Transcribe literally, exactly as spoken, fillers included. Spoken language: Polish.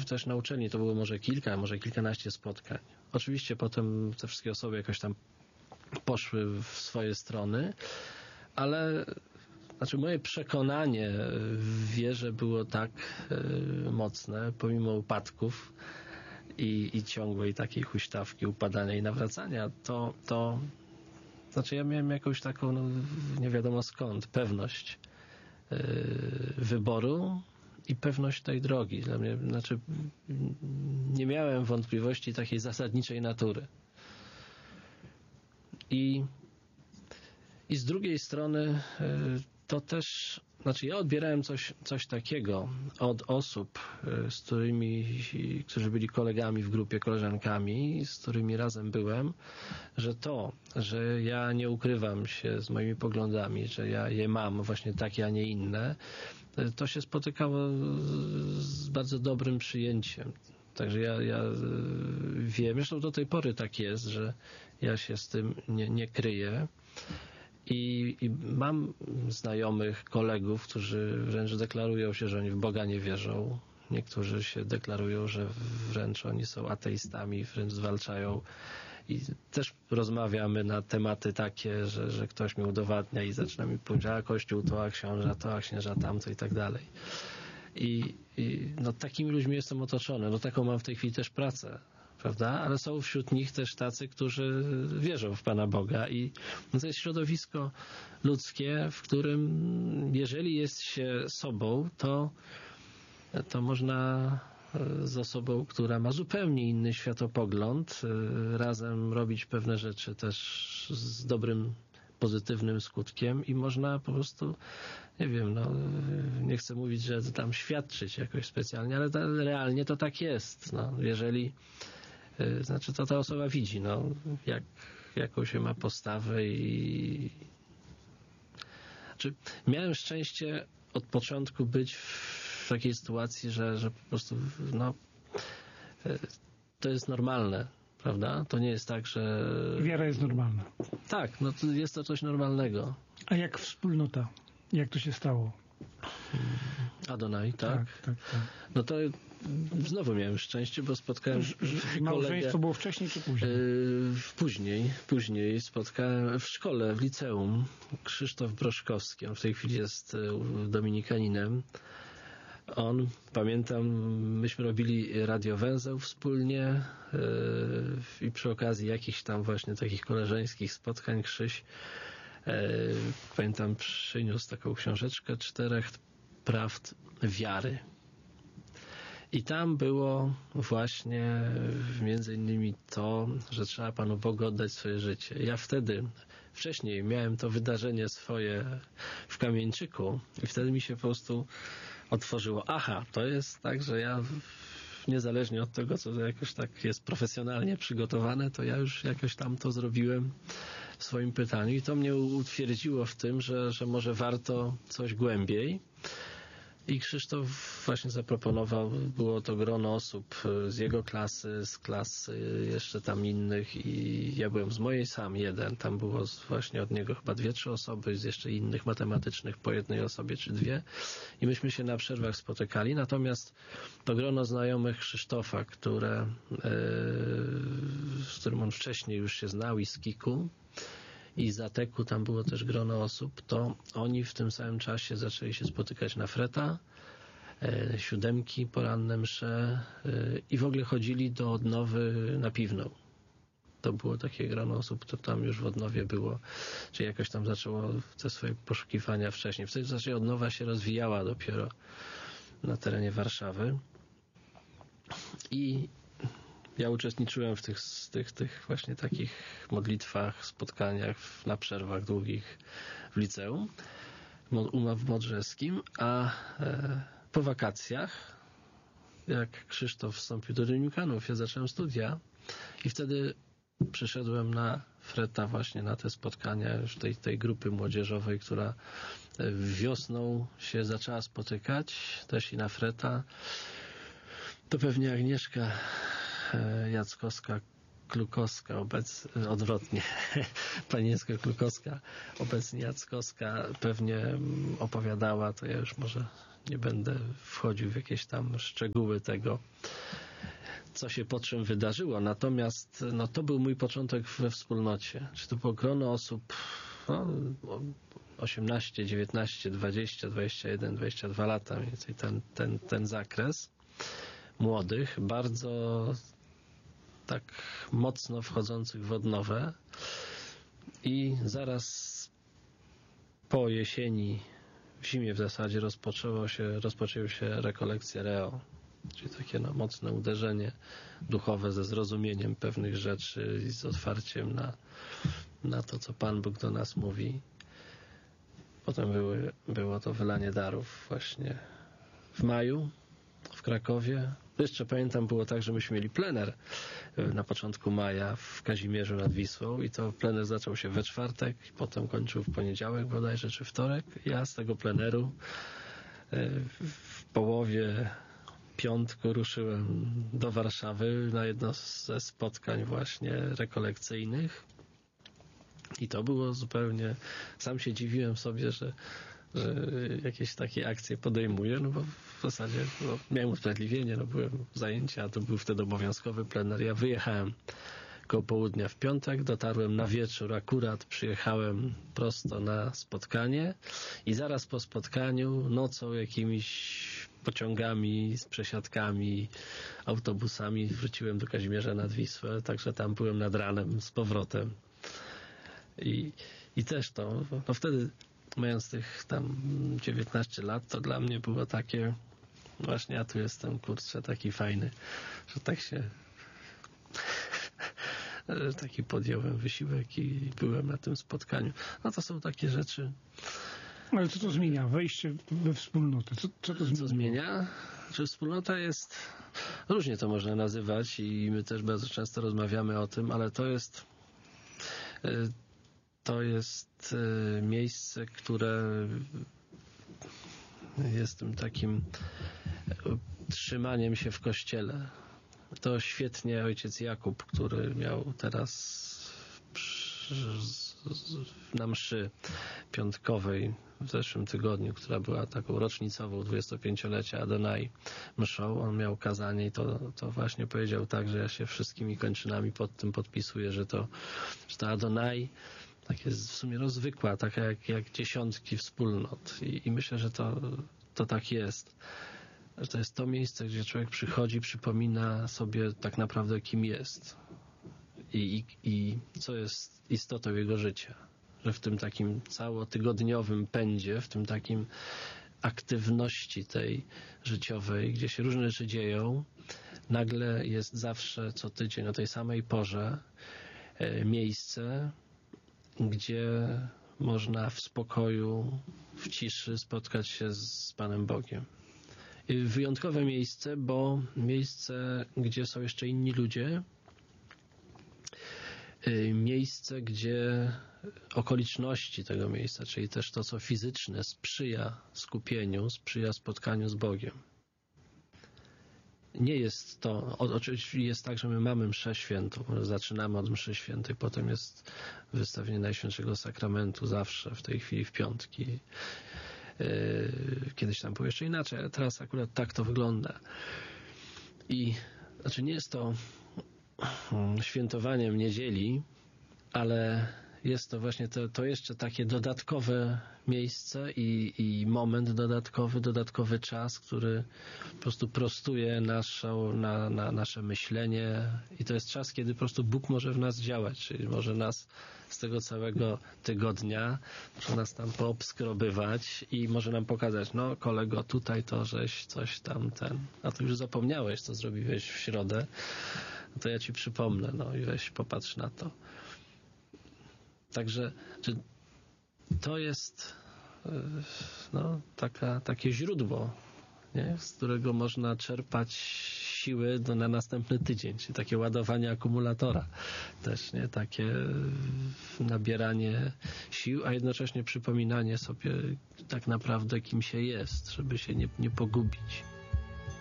też na uczelni to było może kilka, może kilkanaście spotkań. Oczywiście potem te wszystkie osoby jakoś tam poszły w swoje strony, ale znaczy moje przekonanie w wierze było tak y, mocne, pomimo upadków i, i ciągłej takiej huśtawki, upadania i nawracania, to, to znaczy ja miałem jakąś taką, no, nie wiadomo skąd, pewność y, wyboru i pewność tej drogi. Dla mnie, znaczy nie miałem wątpliwości takiej zasadniczej natury. I, i z drugiej strony y, to też, znaczy ja odbierałem coś, coś takiego od osób, z którymi, którzy byli kolegami w grupie, koleżankami, z którymi razem byłem, że to, że ja nie ukrywam się z moimi poglądami, że ja je mam właśnie takie, a nie inne, to się spotykało z bardzo dobrym przyjęciem. Także ja, ja wiem, zresztą do tej pory tak jest, że ja się z tym nie, nie kryję. I, I mam znajomych, kolegów, którzy wręcz deklarują się, że oni w Boga nie wierzą. Niektórzy się deklarują, że wręcz oni są ateistami, wręcz zwalczają. I też rozmawiamy na tematy takie, że, że ktoś mi udowadnia i zaczyna mi powiedzieć, a Kościół to, a książę to, a księża tamto i tak dalej. I, i no, takimi ludźmi jestem otoczony. No taką mam w tej chwili też pracę. Prawda? Ale są wśród nich też tacy, którzy wierzą w Pana Boga i to jest środowisko ludzkie, w którym jeżeli jest się sobą, to, to można z osobą, która ma zupełnie inny światopogląd, razem robić pewne rzeczy też z dobrym, pozytywnym skutkiem i można po prostu, nie wiem, no, nie chcę mówić, że tam świadczyć jakoś specjalnie, ale to, realnie to tak jest. No, jeżeli znaczy to ta osoba widzi, no, jak, jaką się ma postawę i znaczy, miałem szczęście od początku być w takiej sytuacji, że, że po prostu no, to jest normalne, prawda? To nie jest tak, że... Wiara jest normalna. Tak, no to jest to coś normalnego. A jak wspólnota? Jak to się stało? Adonai, tak? Tak, tak, tak. No to znowu miałem szczęście, bo spotkałem kolegę... Małżeństwo było wcześniej czy później? Yy, później, później spotkałem w szkole, w liceum Krzysztof Broszkowski. On w tej chwili jest dominikaninem. On, pamiętam, myśmy robili radiowęzeł wspólnie yy, i przy okazji jakichś tam właśnie takich koleżeńskich spotkań Krzyś, yy, pamiętam, przyniósł taką książeczkę czterech prawd wiary. I tam było właśnie między innymi to, że trzeba Panu Bogu oddać swoje życie. Ja wtedy, wcześniej miałem to wydarzenie swoje w Kamieńczyku i wtedy mi się po prostu otworzyło. Aha, to jest tak, że ja niezależnie od tego, co jakoś tak jest profesjonalnie przygotowane, to ja już jakoś tam to zrobiłem w swoim pytaniu i to mnie utwierdziło w tym, że, że może warto coś głębiej. I Krzysztof właśnie zaproponował, było to grono osób z jego klasy, z klasy jeszcze tam innych i ja byłem z mojej sam jeden, tam było właśnie od niego chyba dwie, trzy osoby, z jeszcze innych matematycznych po jednej osobie czy dwie i myśmy się na przerwach spotykali, natomiast to grono znajomych Krzysztofa, które, yy, z którym on wcześniej już się znał i z Kiku, i z Ateku tam było też grono osób, to oni w tym samym czasie zaczęli się spotykać na freta, e, siódemki, poranne msze e, i w ogóle chodzili do Odnowy na Piwną. To było takie grono osób, to tam już w Odnowie było, czyli jakoś tam zaczęło te swoje poszukiwania wcześniej. Wtedy zaczęła Odnowa się rozwijała dopiero na terenie Warszawy i ja uczestniczyłem w tych, tych, tych właśnie takich modlitwach, spotkaniach na przerwach długich w liceum w Modrzewskim, a e, po wakacjach, jak Krzysztof wstąpił do Dominikanów, ja zacząłem studia i wtedy przyszedłem na freta właśnie na te spotkania już tej, tej grupy młodzieżowej, która wiosną się zaczęła spotykać, też i na freta. To pewnie Agnieszka Jackowska Klukowska, obecnie odwrotnie, Panieńska Klukowska, obecnie Jackowska pewnie opowiadała, to ja już może nie będę wchodził w jakieś tam szczegóły tego, co się po czym wydarzyło. Natomiast no, to był mój początek we wspólnocie. Czy to było grono osób no, osiemnaście, dziewiętnaście, dwadzieścia, dwadzieścia jeden, dwadzieścia dwa lata, mniej więcej ten, ten, ten zakres młodych, bardzo tak mocno wchodzących w odnowę i zaraz po jesieni, w zimie w zasadzie rozpoczęło się, rozpoczęły się rekolekcje Reo, czyli takie no, mocne uderzenie duchowe ze zrozumieniem pewnych rzeczy i z otwarciem na, na to, co Pan Bóg do nas mówi. Potem były, było to wylanie darów właśnie w maju w Krakowie. Jeszcze pamiętam, było tak, że myśmy mieli plener na początku maja w Kazimierzu nad Wisłą i to plener zaczął się we czwartek i potem kończył w poniedziałek bodajże, czy wtorek. Ja z tego pleneru w połowie piątku ruszyłem do Warszawy na jedno ze spotkań właśnie rekolekcyjnych i to było zupełnie, sam się dziwiłem sobie, że że jakieś takie akcje podejmuję, no bo w zasadzie no, miałem usprawiedliwienie, no byłem zajęcia, a to był wtedy obowiązkowy plener. Ja wyjechałem koło południa w piątek, dotarłem na wieczór, akurat przyjechałem prosto na spotkanie i zaraz po spotkaniu nocą jakimiś pociągami, z przesiadkami, autobusami wróciłem do Kazimierza nad Wisłę, także tam byłem nad ranem z powrotem. I, i też to, no wtedy mając tych tam dziewiętnaście lat, to dla mnie było takie właśnie ja tu jestem, kurczę, taki fajny, że tak się że taki podjąłem wysiłek i byłem na tym spotkaniu. No to są takie rzeczy. Ale co to zmienia? Wejście we wspólnotę. Co, co to zmienia? Co zmienia? Że wspólnota jest, różnie to można nazywać i my też bardzo często rozmawiamy o tym, ale to jest to jest miejsce, które jest tym takim trzymaniem się w kościele. To świetnie ojciec Jakub, który miał teraz na mszy piątkowej w zeszłym tygodniu, która była taką rocznicową dwudziestopięciolecia Adonai mszą, on miał kazanie i to, to właśnie powiedział tak, że ja się wszystkimi kończynami pod tym podpisuję, że to, że to Adonai tak jest w sumie rozwykła, taka jak, jak dziesiątki wspólnot i, i myślę, że to, to tak jest. Że to jest to miejsce, gdzie człowiek przychodzi, przypomina sobie tak naprawdę kim jest i, i, i co jest istotą jego życia. Że w tym takim całotygodniowym pędzie, w tym takim aktywności tej życiowej, gdzie się różne rzeczy dzieją, nagle jest zawsze co tydzień o tej samej porze e, miejsce, gdzie można w spokoju, w ciszy spotkać się z Panem Bogiem. I wyjątkowe miejsce, bo miejsce, gdzie są jeszcze inni ludzie, miejsce, gdzie okoliczności tego miejsca, czyli też to, co fizyczne, sprzyja skupieniu, sprzyja spotkaniu z Bogiem. Nie jest to, oczywiście jest tak, że my mamy mszę świętą, zaczynamy od mszy świętej, potem jest wystawienie Najświętszego Sakramentu zawsze, w tej chwili w piątki. Kiedyś tam było jeszcze inaczej, ale teraz akurat tak to wygląda. I znaczy nie jest to świętowaniem niedzieli, ale jest to właśnie to, to jeszcze takie dodatkowe miejsce i, i moment dodatkowy, dodatkowy czas, który po prostu prostuje naszą, na, na nasze myślenie i to jest czas, kiedy po prostu Bóg może w nas działać, czyli może nas z tego całego tygodnia, może nas tam poobskrobywać i może nam pokazać, no kolego, tutaj to żeś coś tam ten, a ty już zapomniałeś, co zrobiłeś w środę, no to ja ci przypomnę, no i weź popatrz na to. Także to jest no, taka, takie źródło, nie? Z którego można czerpać siły do, na następny tydzień, czyli takie ładowanie akumulatora też, nie? Takie nabieranie sił, a jednocześnie przypominanie sobie tak naprawdę kim się jest, żeby się nie, nie pogubić.